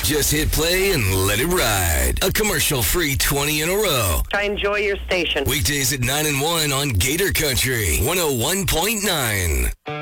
Just hit play and let it ride. A commercial-free 20 in a row. I enjoy your station. Weekdays at 9 and 1 on Gator Country 101.9.